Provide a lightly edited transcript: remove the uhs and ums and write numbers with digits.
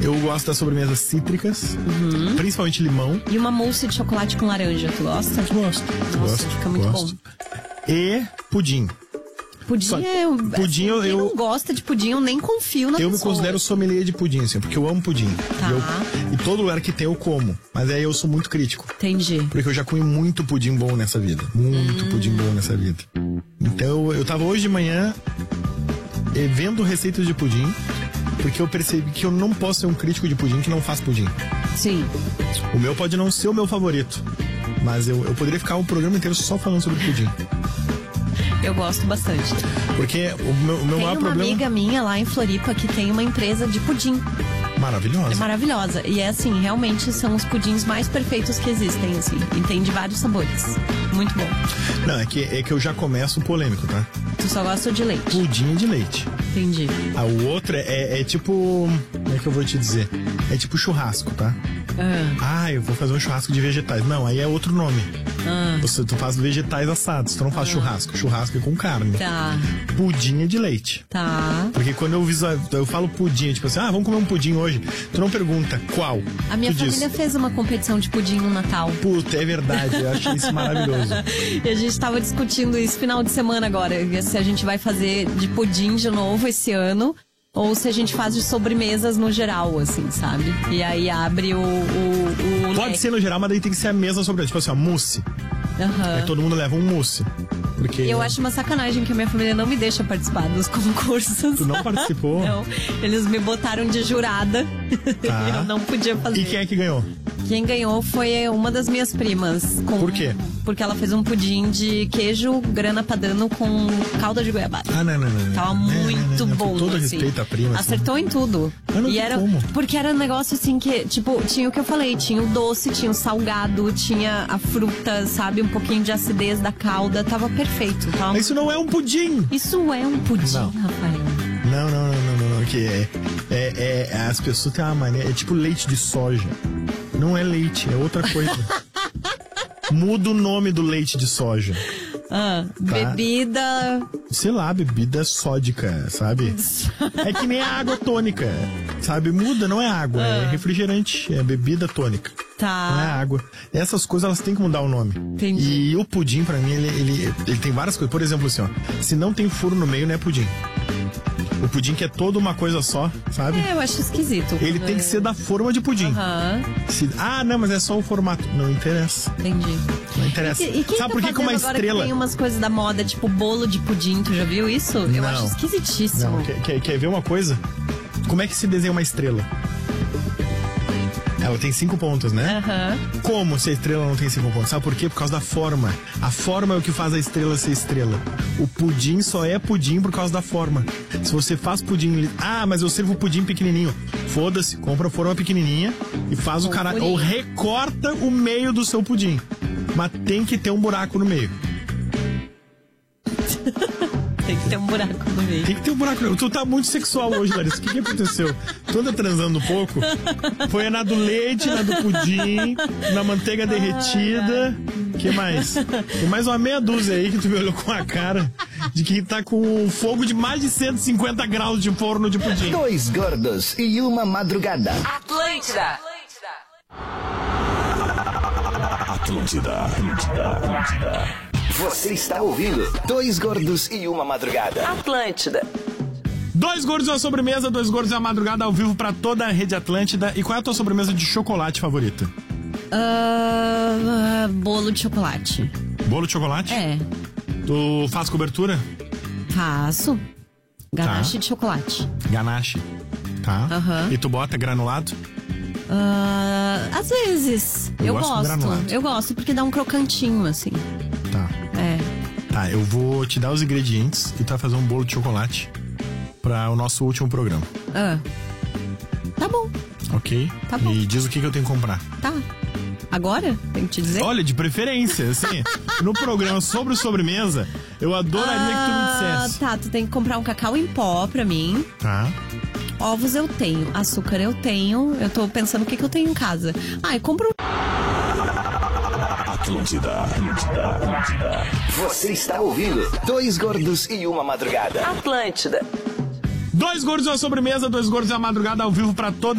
Eu gosto das sobremesas cítricas, principalmente limão. E uma mousse de chocolate com laranja, tu gosta? Gosto. Nossa, fica muito bom. E pudim. Pudim pudim quem não gosta de pudim, eu nem confio na pessoa. Eu me considero sommelier de pudim, assim, porque eu amo pudim. Tá. E todo lugar que tem eu como. Mas aí eu sou muito crítico. Entendi. Porque eu já comi muito pudim bom nessa vida. Muito pudim bom nessa vida. Então eu tava hoje de manhã vendo receitas de pudim, porque eu percebi que eu não posso ser um crítico de pudim que não faz pudim. Sim. O meu pode não ser o meu favorito, mas eu poderia ficar o programa inteiro só falando sobre pudim. Eu gosto bastante. Porque o meu maior problema... Tem uma amiga minha lá em Floripa que tem uma empresa de pudim. Maravilhosa. É maravilhosa. E é assim, realmente são os pudins mais perfeitos que existem, assim. E tem de vários sabores. Muito bom. Não, é que eu já começo polêmico, tá? Tu só gosta de leite. Pudim de leite. Entendi. O outro é tipo... Como é que eu vou te dizer? É tipo churrasco, tá? Eu vou fazer um churrasco de vegetais. Não, aí é outro nome. Tu faz vegetais assados, tu não faz churrasco. Churrasco é com carne. Tá. Pudim é de leite. Tá. Porque quando eu falo pudim, tipo assim, vamos comer um pudim hoje. Tu não pergunta qual. A minha família fez uma competição de pudim no Natal. Puta, é verdade, eu achei isso maravilhoso. E a gente tava discutindo isso final de semana agora, se a gente vai fazer de pudim de novo esse ano, ou se a gente faz de sobremesas no geral, assim, sabe? E aí abre o Pode ser no geral, mas daí tem que ser a mesma sobremesa. Tipo assim, mousse. Aí todo mundo leva um mousse. Porque... Eu acho uma sacanagem que a minha família não me deixa participar dos concursos. Tu não participou? Não, eles me botaram de jurada. Tá. E eu não podia fazer. E quem é que ganhou? Quem ganhou foi uma das minhas primas. Por quê? Porque ela fez um pudim de queijo grana padano com calda de goiabada. Não. Tava muito bom, Com todo assim. respeito à prima. Acertou em tudo. E era como? Porque era um negócio assim que, tipo, tinha o que eu falei, tinha o doce, tinha o salgado, tinha a fruta, sabe? Um pouquinho de acidez da calda. Tava perfeito. Mas isso não é um pudim! Isso é um pudim, não. Rafael. Não. Que as pessoas têm uma mania. É tipo leite de soja. Não é leite, é outra coisa. Muda o nome do leite de soja. Tá? Bebida... Sei lá, bebida sódica, sabe? É que nem a água tônica, sabe? Muda, não é água, é refrigerante, é bebida tônica. Tá. Não é água. Essas coisas, elas têm que mudar o nome. Entendi. E o pudim, pra mim, ele tem várias coisas. Por exemplo, assim, se não tem furo no meio, não é pudim. O pudim que é toda uma coisa só, sabe? Eu acho esquisito. Ele tem que ser da forma de pudim. Não, mas é só o formato. Não interessa. Entendi. Não interessa. E quem sabe tá por que uma estrela... Tem umas coisas da moda, tipo bolo de pudim, tu já viu isso? Eu acho esquisitíssimo. Não, quer ver uma coisa? Como é que se desenha uma estrela? Ela tem 5 pontas, né? Como se a estrela não tem 5 pontos? Sabe por quê? Por causa da forma. A forma é o que faz a estrela ser estrela. O pudim só é pudim por causa da forma. Se você faz pudim... mas eu sirvo pudim pequenininho. Foda-se, compra a forma pequenininha e faz o cara... Ou recorta o meio do seu pudim. Mas tem que ter um buraco no meio. Tem que ter um buraco no meio. Tem que ter um buraco no meio. Tu tá muito sexual hoje, Larissa. O que aconteceu? Tu anda transando um pouco? Foi na do leite, na do pudim, na manteiga derretida. O que mais? Tem mais uma meia dúzia aí que tu me olhou com a cara de que tá com fogo de mais de 150 graus de forno de pudim. 2 gordos e uma madrugada. Atlântida. Você está ouvindo 2 gordos e uma madrugada. Atlântida. 2 gordos e uma sobremesa, 2 gordos e uma madrugada ao vivo pra toda a rede Atlântida. E qual é a tua sobremesa de chocolate favorita? Bolo de chocolate. Bolo de chocolate? É. Tu faz cobertura? Faço. Ganache de chocolate. Ganache. Tá. E tu bota granulado? Às vezes. Eu gosto. Eu gosto porque dá um crocantinho, assim. Tá. Tá, eu vou te dar os ingredientes e tu vai fazer um bolo de chocolate pra o nosso último programa. Tá bom. Ok? Tá bom. E diz o que eu tenho que comprar. Tá. Agora? Tem que te dizer? Olha, de preferência, assim, no programa sobre sobremesa, eu adoraria que tu me dissesse. Tá, tu tem que comprar um cacau em pó pra mim. Tá. Ovos eu tenho, açúcar eu tenho. Eu tô pensando o que eu tenho em casa. Eu compro... Atlântida. Você está ouvindo 2 gordos e uma madrugada. Atlântida. 2 gordos e uma sobremesa, 2 gordos e uma madrugada ao vivo pra toda